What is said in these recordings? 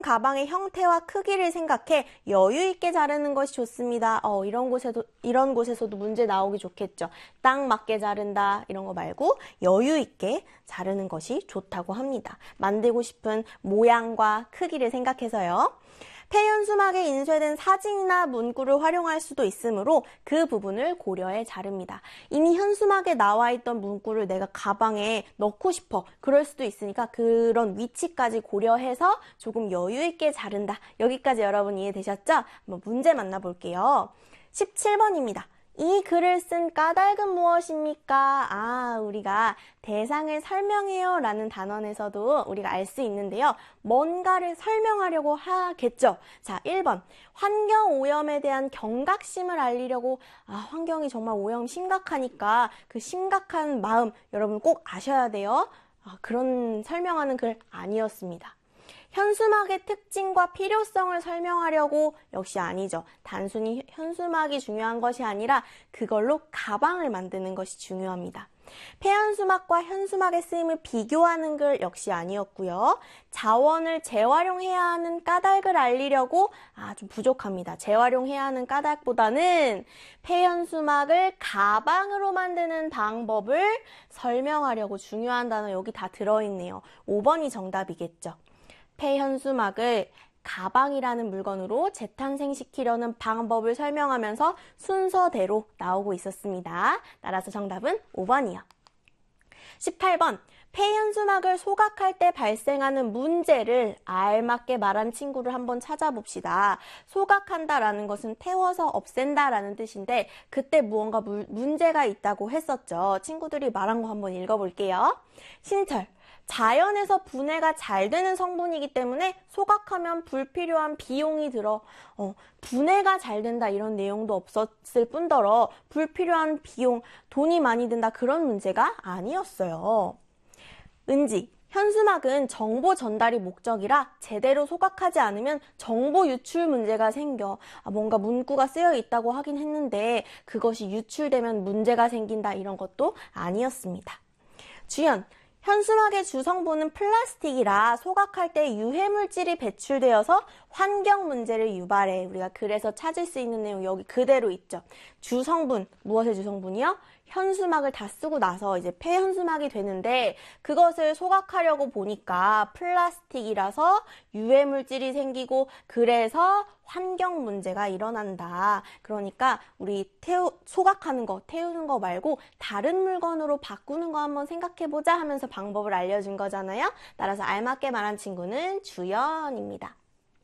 가방의 형태와 크기를 생각해 여유 있게 자르는 것이 좋습니다. 이런 곳에서도 문제 나오기 좋겠죠. 딱 맞게 자른다 이런 거 말고 여유 있게 자르는 것이 좋다고 합니다. 만들고 싶은 모양과 크기를 생각해서요. 폐현수막에 인쇄된 사진이나 문구를 활용할 수도 있으므로 그 부분을 고려해 자릅니다. 이미 현수막에 나와 있던 문구를 내가 가방에 넣고 싶어. 그럴 수도 있으니까 그런 위치까지 고려해서 조금 여유 있게 자른다. 여기까지 여러분 이해되셨죠? 한번 문제 만나볼게요. 17번입니다. 이 글을 쓴 까닭은 무엇입니까? 우리가 대상을 설명해요 라는 단원에서도 우리가 알 수 있는데요. 뭔가를 설명하려고 하겠죠. 자, 1번. 환경오염에 대한 경각심을 알리려고 환경이 정말 오염 심각하니까 그 심각한 마음 여러분 꼭 아셔야 돼요. 그런 설명하는 글 아니었습니다. 현수막의 특징과 필요성을 설명하려고 역시 아니죠. 단순히 현수막이 중요한 것이 아니라 그걸로 가방을 만드는 것이 중요합니다. 폐현수막과 현수막의 쓰임을 비교하는 글 역시 아니었고요. 자원을 재활용해야 하는 까닭을 알리려고 좀 부족합니다. 재활용해야 하는 까닭보다는 폐현수막을 가방으로 만드는 방법을 설명하려고 중요한 단어 여기 다 들어있네요. 5번이 정답이겠죠. 폐현수막을 가방이라는 물건으로 재탄생시키려는 방법을 설명하면서 순서대로 나오고 있었습니다. 따라서 정답은 5번이요. 18번. 폐현수막을 소각할 때 발생하는 문제를 알맞게 말한 친구를 한번 찾아봅시다. 소각한다라는 것은 태워서 없앤다라는 뜻인데 그때 무언가 문제가 있다고 했었죠. 친구들이 말한 거 한번 읽어볼게요. 신철. 자연에서 분해가 잘 되는 성분이기 때문에 소각하면 불필요한 비용이 들어 분해가 잘 된다 이런 내용도 없었을 뿐더러 불필요한 비용, 돈이 많이 든다 그런 문제가 아니었어요. 은지, 현수막은 정보 전달이 목적이라 제대로 소각하지 않으면 정보 유출 문제가 생겨. 뭔가 문구가 쓰여 있다고 하긴 했는데 그것이 유출되면 문제가 생긴다 이런 것도 아니었습니다. 주연, 현수막의 주성분은 플라스틱이라 소각할 때 유해물질이 배출되어서 환경 문제를 유발해. 우리가 글에서 찾을 수 있는 내용 여기 그대로 있죠. 주성분, 무엇의 주성분이요? 현수막을 다 쓰고 나서 이제 폐현수막이 되는데 그것을 소각하려고 보니까 플라스틱이라서 유해물질이 생기고 그래서 환경 문제가 일어난다. 그러니까 우리 소각하는 거, 태우는 거 말고 다른 물건으로 바꾸는 거 한번 생각해보자 하면서 방법을 알려준 거잖아요. 따라서 알맞게 말한 친구는 주연입니다.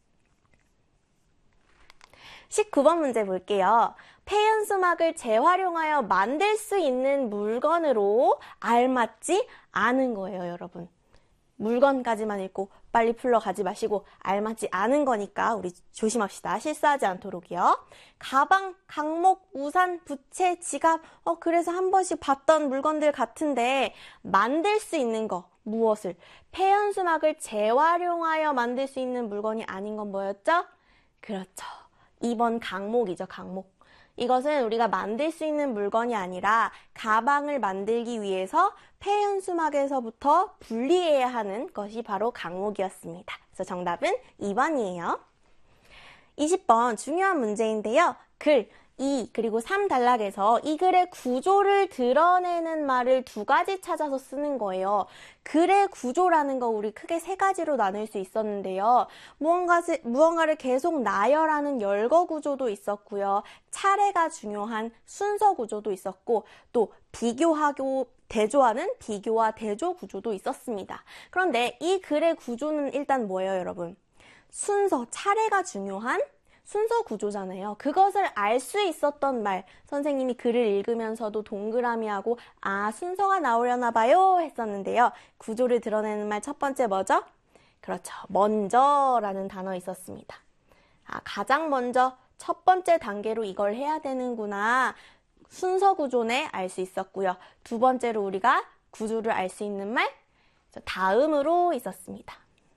19번 문제 볼게요. 폐현수막을 재활용하여 만들 수 있는 물건으로 알맞지 않은 거예요, 여러분. 물건까지만 읽고 빨리 풀러가지 마시고 알맞지 않은 거니까 우리 조심합시다. 실수하지 않도록요. 가방, 강목, 우산, 부채, 지갑 그래서 한 번씩 봤던 물건들 같은데 만들 수 있는 거 무엇을? 폐현수막을 재활용하여 만들 수 있는 물건이 아닌 건 뭐였죠? 그렇죠. 2번 강목이죠. 강목. 이것은 우리가 만들 수 있는 물건이 아니라 가방을 만들기 위해서 폐현수막에서부터 분리해야 하는 것이 바로 강목이었습니다. 그래서 정답은 2번이에요. 20번 중요한 문제인데요. 글 2 그리고 3 단락에서 이 글의 구조를 드러내는 말을 두 가지 찾아서 쓰는 거예요. 글의 구조라는 거 우리 크게 세 가지로 나눌 수 있었는데요. 무언가를 계속 나열하는 열거 구조도 있었고요. 차례가 중요한 순서 구조도 있었고 또 비교하고 대조하는 비교와 대조 구조도 있었습니다. 그런데 이 글의 구조는 일단 뭐예요, 여러분? 순서, 차례가 중요한 순서 구조잖아요. 그것을 알 수 있었던 말, 선생님이 글을 읽으면서도 동그라미하고 순서가 나오려나 봐요 했었는데요. 구조를 드러내는 말 첫 번째 뭐죠? 그렇죠. 먼저라는 단어 있었습니다. 가장 먼저 첫 번째 단계로 이걸 해야 되는구나. 순서 구조네 알 수 있었고요. 두 번째로 우리가 구조를 알 수 있는 말 다음으로 있었습니다.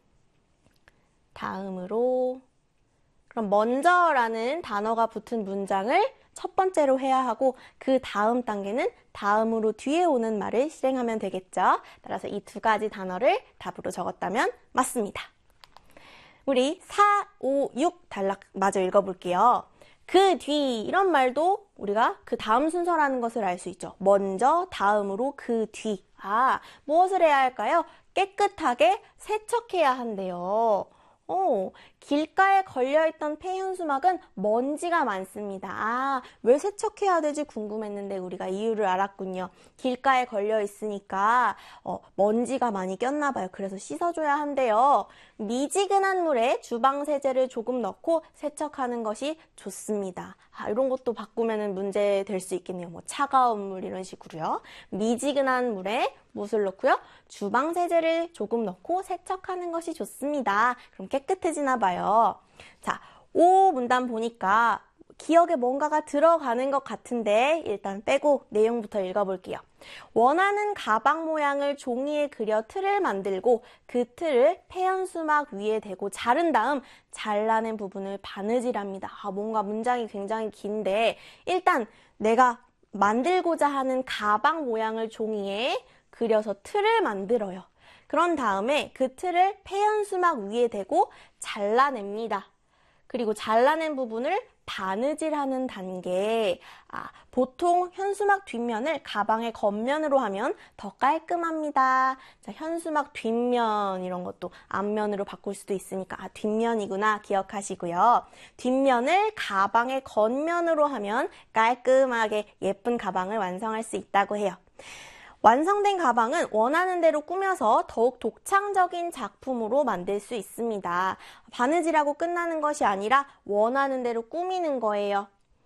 다음으로 그럼 먼저라는 단어가 붙은 문장을 첫 번째로 해야 하고 그 다음 단계는 다음으로 뒤에 오는 말을 실행하면 되겠죠. 따라서 이 두 가지 단어를 답으로 적었다면 맞습니다. 우리 4, 5, 6 단락 마저 읽어볼게요. 그 뒤 이런 말도 우리가 그 다음 순서라는 것을 알 수 있죠. 먼저, 다음으로, 그 뒤. 무엇을 해야 할까요? 깨끗하게 세척해야 한대요. 길가에 걸려있던 폐현수막은 먼지가 많습니다. 왜 세척해야 되지 궁금했는데 우리가 이유를 알았군요. 길가에 걸려있으니까 먼지가 많이 꼈나 봐요. 그래서 씻어줘야 한대요. 미지근한 물에 주방세제를 조금 넣고 세척하는 것이 좋습니다. 이런 것도 바꾸면 문제 될 수 있겠네요. 뭐 차가운 물 이런 식으로요. 미지근한 물에 무엇을 넣고요? 주방세제를 조금 넣고 세척하는 것이 좋습니다. 그럼 깨끗해지나 봐요. 자, 5 문단 보니까 기억에 뭔가가 들어가는 것 같은데 일단 빼고 내용부터 읽어볼게요. 원하는 가방 모양을 종이에 그려 틀을 만들고 그 틀을 폐연수막 위에 대고 자른 다음 잘라낸 부분을 바느질합니다. 뭔가 문장이 굉장히 긴데 일단 내가 만들고자 하는 가방 모양을 종이에 그려서 틀을 만들어요. 그런 다음에 그 틀을 폐연수막 위에 대고 잘라냅니다. 그리고 잘라낸 부분을 바느질하는 단계. 보통 현수막 뒷면을 가방의 겉면으로 하면 더 깔끔합니다. 자, 현수막 뒷면 이런 것도 앞면으로 바꿀 수도 있으니까 뒷면이구나 기억하시고요. 뒷면을 가방의 겉면으로 하면 깔끔하게 예쁜 가방을 완성할 수 있다고 해요. 완성된 가방은 원하는 대로 꾸며서 더욱 독창적인 작품으로 만들 수 있습니다. 바느질하고 끝나는 것이 아니라 원하는 대로 꾸미는 거예요.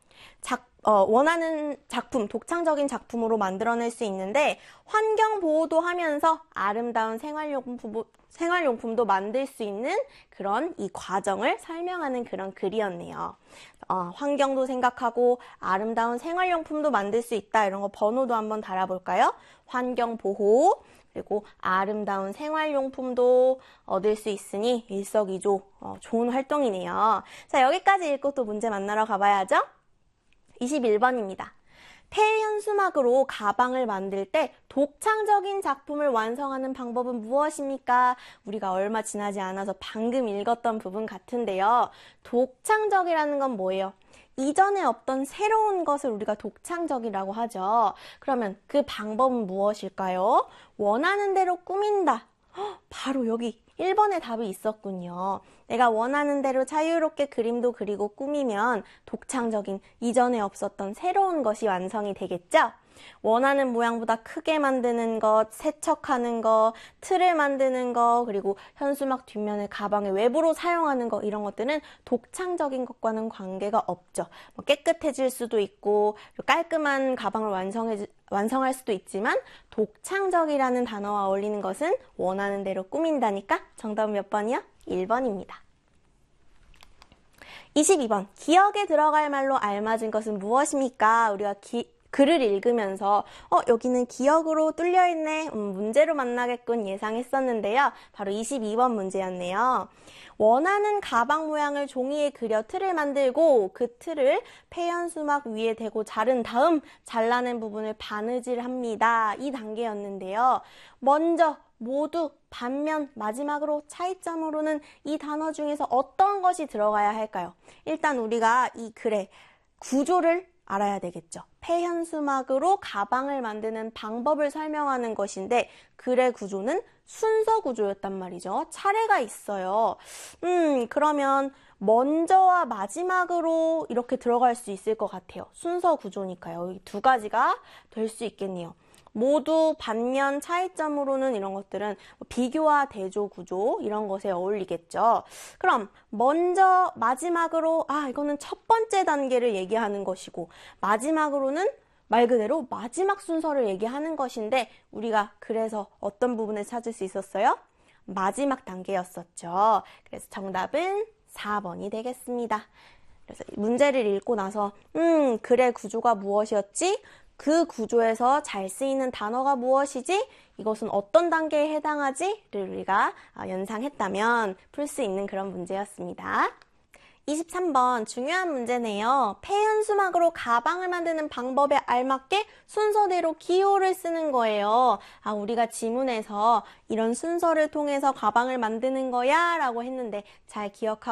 원하는 작품, 독창적인 작품으로 만들어낼 수 있는데 환경 보호도 하면서 아름다운 생활용품도 만들 수 있는 그런 이 과정을 설명하는 그런 글이었네요. 환경도 생각하고 아름다운 생활용품도 만들 수 있다. 이런 거 번호도 한번 달아볼까요? 환경 보호, 그리고 아름다운 생활용품도 얻을 수 있으니 일석이조 좋은 활동이네요. 자, 여기까지 읽고 또 문제 만나러 가봐야죠. 21번입니다. 폐현수막으로 가방을 만들 때 독창적인 작품을 완성하는 방법은 무엇입니까? 우리가 얼마 지나지 않아서 방금 읽었던 부분 같은데요. 독창적이라는 건 뭐예요? 이전에 없던 새로운 것을 우리가 독창적이라고 하죠. 그러면 그 방법은 무엇일까요? 원하는 대로 꾸민다. 바로 여기 1번의 답이 있었군요. 내가 원하는 대로 자유롭게 그림도 그리고 꾸미면 독창적인 이전에 없었던 새로운 것이 완성이 되겠죠? 원하는 모양보다 크게 만드는 것, 세척하는 것, 틀을 만드는 것, 그리고 현수막 뒷면을 가방의 외부로 사용하는 것 이런 것들은 독창적인 것과는 관계가 없죠. 깨끗해질 수도 있고 깔끔한 가방을 완성할 수도 있지만 독창적이라는 단어와 어울리는 것은 원하는 대로 꾸민다니까 정답은 몇 번이요? 1번입니다. 22번. 기억에 들어갈 말로 알맞은 것은 무엇입니까? 우리가 글을 읽으면서 여기는 기억으로 뚫려있네, 문제로 만나겠군 예상했었는데요. 바로 22번 문제였네요. 원하는 가방 모양을 종이에 그려 틀을 만들고 그 틀을 폐연수막 위에 대고 자른 다음 잘라낸 부분을 바느질합니다. 이 단계였는데요. 먼저 모두, 반면, 마지막으로, 차이점으로는 이 단어 중에서 어떤 것이 들어가야 할까요? 일단 우리가 이 글의 구조를 알아야 되겠죠. 폐현수막으로 가방을 만드는 방법을 설명하는 것인데 글의 구조는 순서 구조였단 말이죠. 차례가 있어요. 그러면 먼저와 마지막으로 이렇게 들어갈 수 있을 것 같아요. 순서 구조니까요. 이 두 가지가 될 수 있겠네요. 모두, 반면, 차이점으로는 이런 것들은 비교와 대조 구조 이런 것에 어울리겠죠. 그럼 먼저, 마지막으로 이거는 첫 번째 단계를 얘기하는 것이고 마지막으로는 말 그대로 마지막 순서를 얘기하는 것인데 우리가 그래서 어떤 부분을 찾을 수 있었어요? 마지막 단계였었죠. 그래서 정답은 4번이 되겠습니다. 그래서 문제를 읽고 나서 글의 구조가 무엇이었지? 그 구조에서 잘 쓰이는 단어가 무엇이지? 이것은 어떤 단계에 해당하지? 를 우리가 연상했다면 풀 수 있는 그런 문제였습니다. 23번 중요한 문제네요. 폐현수막으로 가방을 만드는 방법에 알맞게 순서대로 기호를 쓰는 거예요. 우리가 지문에서 이런 순서를 통해서 가방을 만드는 거야 라고 했는데 잘 기억하고